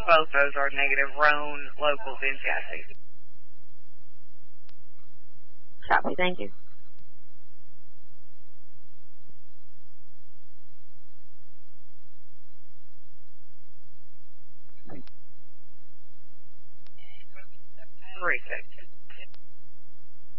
Both those are negative. Roan, locals in chassis. Copy, thank you. Precinct.